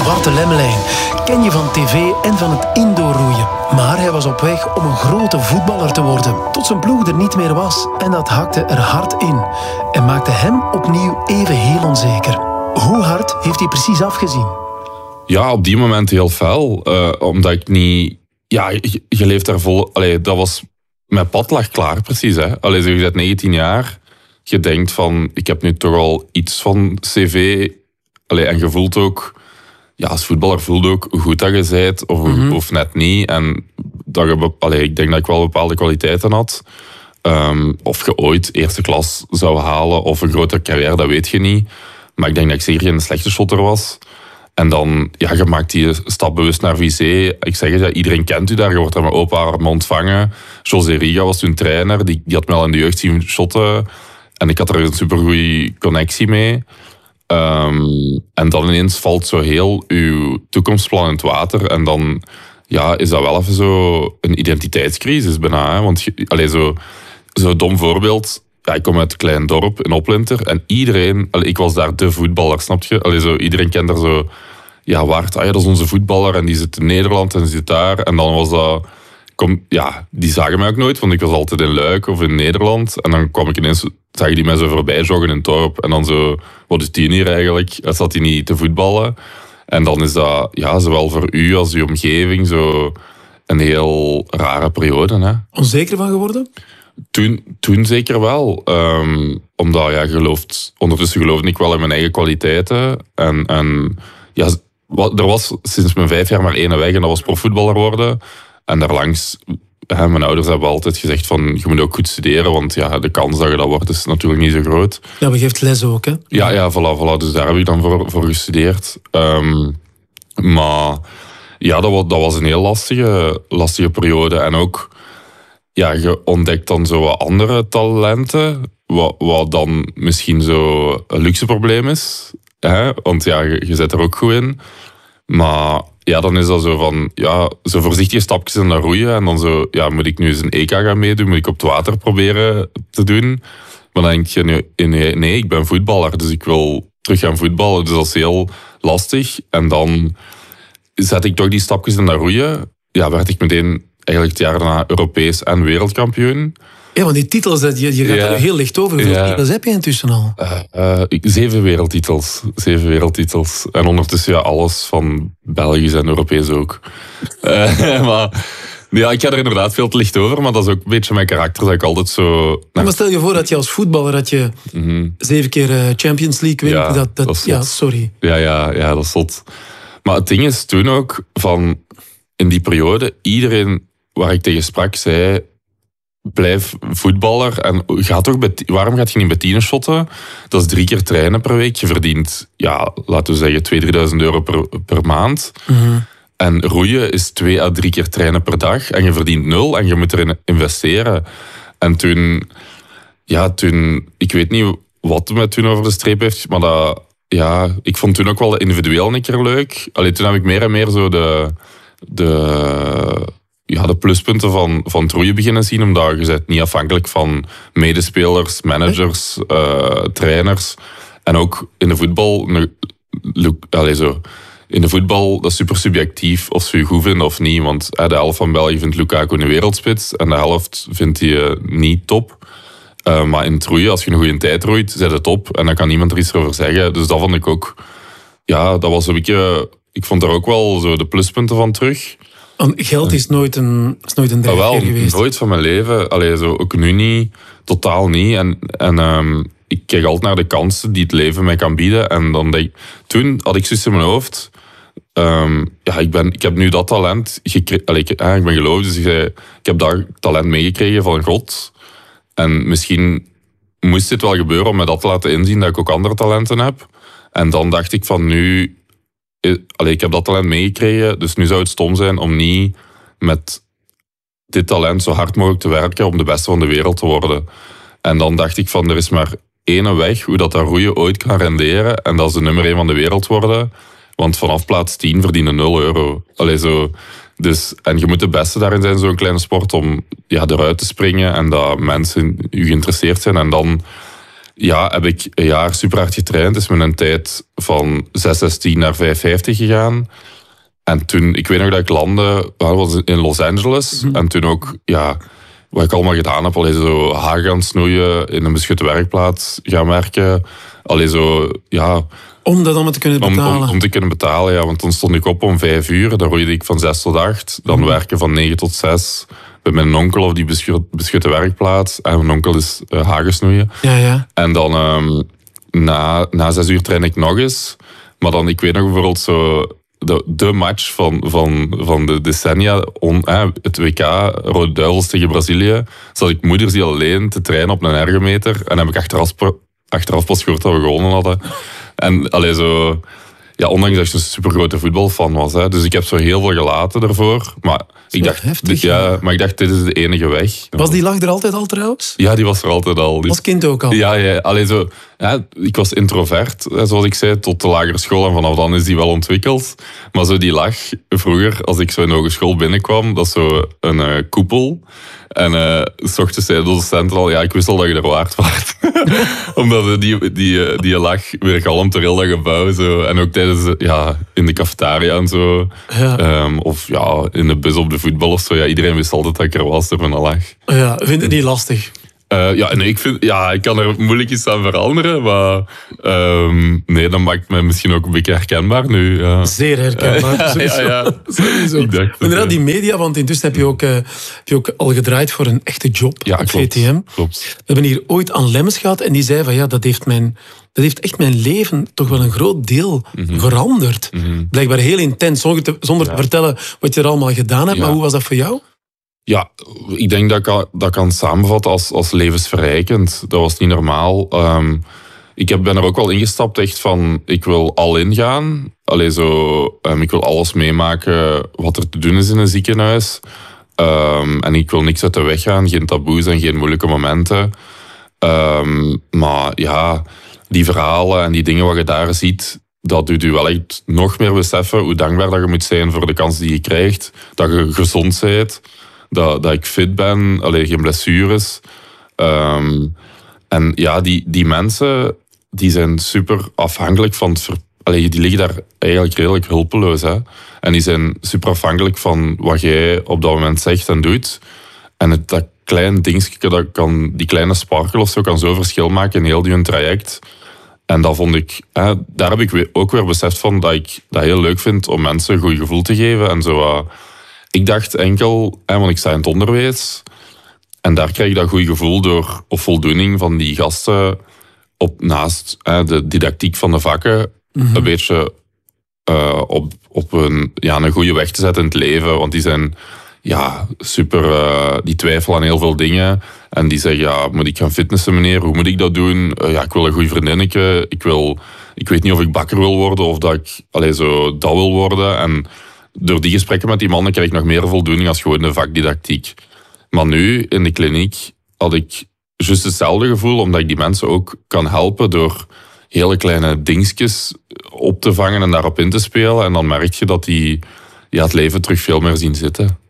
Wouter Lemmelijn ken je van tv en van het indoorroeien. Maar hij was op weg om een grote voetballer te worden. Tot zijn ploeg er niet meer was. En dat hakte er hard in. En maakte hem opnieuw even heel onzeker. Hoe hard heeft hij precies afgezien? Ja, op die moment heel fel. Omdat ik niet... Ja, je leeft daar vol... Allee, dat was... Mijn pad lag klaar, precies. Hè. Allee, je bent 19 jaar. Je denkt van... Ik heb nu toch al iets van cv... Allee, en je voelt ook... Ja, als voetballer voelde ook hoe goed dat je bent of net niet. En dat ik denk dat ik wel bepaalde kwaliteiten had. Of je ooit eerste klas zou halen of een grotere carrière, dat weet je niet. Maar ik denk dat ik zeker geen slechte shotter was. En dan, ja, je maakt die stap bewust naar VC. Ik zeg het, ja, iedereen kent u daar. Je wordt daar met open armen ontvangen. José Riga was toen trainer. Die had me al in de jeugd zien shotten. En ik had er een supergoeie connectie mee. En dan ineens valt zo heel uw toekomstplan in het water. En dan ja, is dat wel even zo een identiteitscrisis bijna. Hè? Want zo'n dom voorbeeld. Ja, ik kom uit een klein dorp in Oplinter. En iedereen... ik was daar de voetballer, snap je? Iedereen kent daar zo... Ja, Wart, dat is onze voetballer. En die zit in Nederland en die zit daar. En dan was dat... die zagen mij ook nooit, want ik was altijd in Luik of in Nederland. En dan kwam ik ineens... Zag die mij zo voorbij joggen in het dorp. En dan zo... Wat is die hier eigenlijk? Dan zat hij niet te voetballen. En dan is dat... Ja, zowel voor u als uw omgeving zo... Een heel rare periode, hè. Onzeker van geworden? Toen zeker wel. Omdat, ja, ondertussen geloofde ik wel in mijn eigen kwaliteiten. En ja, er was sinds mijn 5 jaar maar één weg en dat was profvoetballer worden. En daarlangs, mijn ouders hebben altijd gezegd van, je moet ook goed studeren, want ja, de kans dat je dat wordt is natuurlijk niet zo groot. Ja, maar je geeft les ook, hè? Ja, voilà. Dus daar heb ik dan voor gestudeerd. Maar ja, dat was een heel lastige periode. En ook... Ja, je ontdekt dan zo wat andere talenten, wat dan misschien zo een luxe probleem is. Hè? Want ja, je zit er ook goed in. Maar ja, dan is dat zo van, ja, zo voorzichtige stapjes en dan roeien. En dan zo, ja, moet ik nu eens een EK gaan meedoen? Moet ik op het water proberen te doen? Maar dan denk je, nee, ik ben voetballer, dus ik wil terug gaan voetballen. Dus dat is heel lastig. En dan zet ik toch die stapjes in dat roeien. Ja, werd ik meteen... Eigenlijk het jaar daarna Europees en wereldkampioen. Ja, want die titels, je gaat er heel licht over. Hoeveel titels heb je intussen al? 7 wereldtitels. En ondertussen ja, alles van Belgisch en Europees ook. Maar ja, ik ga er inderdaad veel te licht over. Maar dat is ook een beetje mijn karakter. Dat ik altijd zo... Maar stel je voor dat je als voetballer 7 keer Champions League wint. Ja, dat ja, sorry. Ja, dat is zot. Maar het ding is toen ook van... In die periode, iedereen waar ik tegen sprak, zei... Blijf voetballer en waarom gaat je niet met 10 shotten? Dat is 3 keer trainen per week. Je verdient, ja, laten we zeggen, 2.000-3.000 euro per maand. Mm-hmm. En roeien is 2 à 3 keer trainen per dag. En je verdient 0 en je moet erin investeren. En toen... Ik weet niet wat me toen over de streep heeft, maar dat... Ja, ik vond toen ook wel individueel een keer leuk. Allee, toen heb ik meer en meer zo de pluspunten van het roeien beginnen zien, omdat je bent niet afhankelijk van medespelers, managers, trainers. En ook in de voetbal, dat is super subjectief of ze je goed vinden of niet. Want de helft van België vindt Lukaku een wereldspits en de helft vindt hij niet top. Maar in het roeien, als je een goede tijd roeit, zet het top en dan kan niemand er iets over zeggen. Dus dat vond ik ook... Ja, dat was een beetje... Ik vond daar ook wel zo de pluspunten van terug. Geld is nooit een drijfveer geweest. Nooit van mijn leven. Ook nu niet. Totaal niet. En ik kijk altijd naar de kansen die het leven mij kan bieden. En dan denk ik... Toen had ik zoiets in mijn hoofd... ik heb nu dat talent gekregen. Ik ben geloofd, dus ik heb dat talent meegekregen van God. En misschien moest dit wel gebeuren om me dat te laten inzien dat ik ook andere talenten heb. En dan dacht ik van nu... ik heb dat talent meegekregen, dus nu zou het stom zijn om niet met dit talent zo hard mogelijk te werken om de beste van de wereld te worden. En dan dacht ik van, er is maar één weg hoe dat roeien ooit kan renderen en dat is de nummer 1 van de wereld worden. Want vanaf plaats 10 verdienen 0 euro. Dus, en je moet de beste daarin zijn, zo'n kleine sport, om eruit te springen en dat mensen u geïnteresseerd zijn. En dan ja, heb ik een jaar super hard getraind. Is mijn tijd van 6,16 naar 5,50 gegaan. En toen, ik weet nog dat ik landde, dat was in Los Angeles. En toen ook, ja, wat ik allemaal gedaan heb, allee, zo hagen gaan snoeien, in een beschutte werkplaats gaan werken. Allee, zo, ja... Om dat allemaal te kunnen betalen? Om te kunnen betalen, ja. Want dan stond ik op om 5 uur, dan roeide ik van 6 tot 8. Dan werken van 9 tot 6 bij mijn onkel op die beschutte werkplaats. En mijn onkel is hagen snoeien. Ja. En dan na 6 uur train ik nog eens. Maar dan, ik weet nog bijvoorbeeld zo... De match van de decennia, het WK Rode Duivels tegen Brazilië, zat ik moeders die alleen te trainen op een ergometer. En heb ik achteraf pas gehoord dat we gewonnen hadden. En allee, zo... Ja, ondanks dat ik een supergrote voetbalfan was. Hè. Dus ik heb zo heel veel gelaten daarvoor. Maar ik dacht, heftig, maar ik dacht, dit is de enige weg. Was die lach er altijd al trouwens? Ja, die was er altijd al. Als kind ook al? Ja. Allee, zo, ja, ik was introvert, zoals ik zei, tot de lagere school. En vanaf dan is die wel ontwikkeld. Maar zo die lach, vroeger, als ik zo in de hogeschool binnenkwam, dat is zo een koepel. En 's ochtends zei de docent al, ja, ik wist al dat je er waard was. Omdat die lach weer galmt door heel dat gebouw. Zo. En ook tijdens, in de cafetaria en zo. Ja. Of ja, in de bus op de voetbal of zo. Ja, iedereen wist altijd dat ik er was door mijn lach. Ja, vind het niet lastig? Ik kan er moeilijk iets aan veranderen, maar nee, dat maakt me misschien ook een beetje herkenbaar nu. Ja. Zeer herkenbaar. Sowieso. Inderdaad, die media, want intussen heb je ook al gedraaid voor een echte job op VTM. Klopt. We hebben hier ooit Anne Lemmens gehad en die zei van ja, dat heeft echt mijn leven toch wel een groot deel veranderd. Blijkbaar heel intens, zonder te vertellen wat je er allemaal gedaan hebt, maar hoe was dat voor jou? Ja, ik denk dat kan samenvatten als levensverrijkend. Dat was niet normaal. Ik ben er ook wel ingestapt echt van, ik wil al ingaan. Ik wil alles meemaken wat er te doen is in een ziekenhuis. En ik wil niks uit de weg gaan, geen taboes en geen moeilijke momenten. Maar ja, die verhalen en die dingen wat je daar ziet, dat doet u wel echt nog meer beseffen hoe dankbaar dat je moet zijn voor de kansen die je krijgt. Dat je gezond bent. Dat ik fit ben, geen blessures. En ja, die mensen die zijn super afhankelijk van die liggen daar eigenlijk redelijk hulpeloos. Hè? En die zijn super afhankelijk van wat jij op dat moment zegt en doet. En dat klein dingetje, die kleine sparkel of zo, kan zo verschil maken in heel die traject. En dat vond ik, daar heb ik ook weer beseft van dat ik dat heel leuk vind om mensen een goed gevoel te geven. En zo... Ik dacht enkel, want ik sta in het onderwijs en daar krijg ik dat goede gevoel door, of voldoening van die gasten naast de didactiek van de vakken een beetje op een goede weg te zetten in het leven. Want die zijn super, die twijfelen aan heel veel dingen en die zeggen, moet ik gaan fitnessen meneer, hoe moet ik dat doen? Ik wil een goede vriendinnetje, ik weet niet of ik bakker wil worden of dat ik dat wil worden. En door die gesprekken met die mannen krijg ik nog meer voldoening als gewoon de vakdidactiek. Maar nu, in de kliniek, had ik juist hetzelfde gevoel, omdat ik die mensen ook kan helpen door hele kleine dingetjes op te vangen en daarop in te spelen. En dan merk je dat die het leven terug veel meer zien zitten.